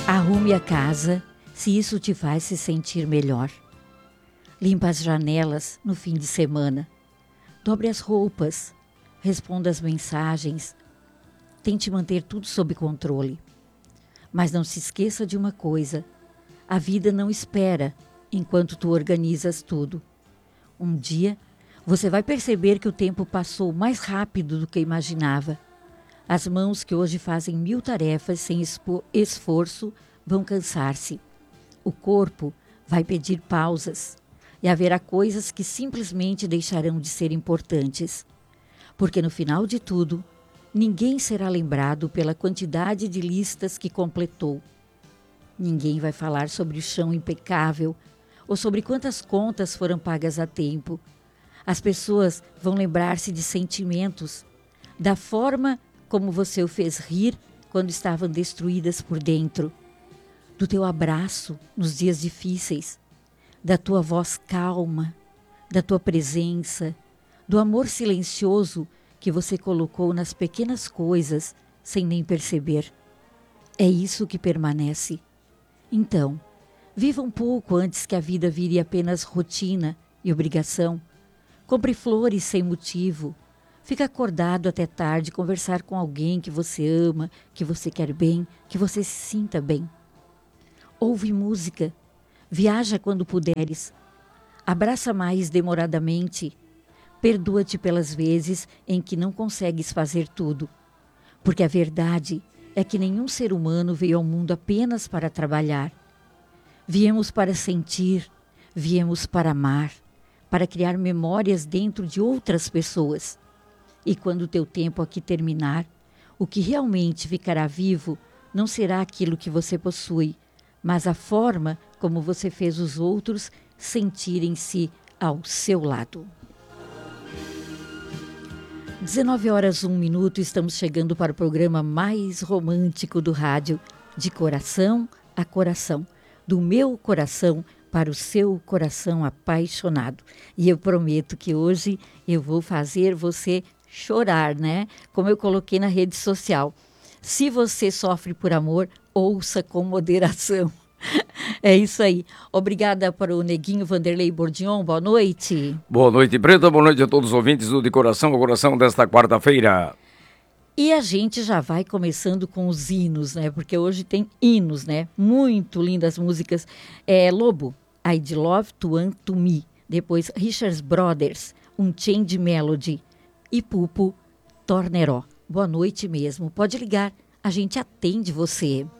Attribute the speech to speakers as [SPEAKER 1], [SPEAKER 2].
[SPEAKER 1] Arrume a casa, se isso te faz se sentir melhor. Limpa as janelas no fim de semana. Dobre as roupas. Responda as mensagens. Tente manter tudo sob controle. Mas não se esqueça de uma coisa. A vida não espera enquanto tu organizas tudo. Um dia, você vai perceber que o tempo passou mais rápido do que imaginava. As mãos que hoje fazem 1000 tarefas sem esforço vão cansar-se. O corpo vai pedir pausas e haverá coisas que simplesmente deixarão de ser importantes. Porque no final de tudo, ninguém será lembrado pela quantidade de listas que completou. Ninguém vai falar sobre o chão impecável ou sobre quantas contas foram pagas a tempo. As pessoas vão lembrar-se de sentimentos, da forma como você o fez rir quando estavam destruídas por dentro, do teu abraço nos dias difíceis, da tua voz calma, da tua presença, do amor silencioso que você colocou nas pequenas coisas sem nem perceber. É isso que permanece. Então, viva um pouco antes que a vida vire apenas rotina e obrigação. Compre flores sem motivo. Fica acordado até tarde, conversar com alguém que você ama, que você quer bem, que você se sinta bem. Ouve música. Viaja quando puderes. Abraça mais demoradamente. Perdoa-te pelas vezes em que não consegues fazer tudo. Porque a verdade é que nenhum ser humano veio ao mundo apenas para trabalhar. Viemos para sentir, viemos para amar, para criar memórias dentro de outras pessoas. E quando o teu tempo aqui terminar, o que realmente ficará vivo não será aquilo que você possui, mas a forma como você fez os outros sentirem-se ao seu lado. 19h01, estamos chegando para o programa mais romântico do rádio, de coração a coração, do meu coração para o seu coração apaixonado. E eu prometo que hoje eu vou fazer você chorar, né? Como eu coloquei na rede social. Se você sofre por amor, ouça com moderação. É isso aí. Obrigada para o Neguinho Vanderlei Bordion. Boa noite.
[SPEAKER 2] Boa noite, Preta. Boa noite a todos os ouvintes do De Coração a Coração desta quarta-feira.
[SPEAKER 1] E a gente já vai começando com os hinos, né? Porque hoje tem hinos, né? Muito lindas músicas. Lobo, I'd Love to Want to Me. Depois, Richards Brothers, Unchained Melody. E Pupo, Torneró. Boa noite mesmo. Pode ligar, a gente atende você.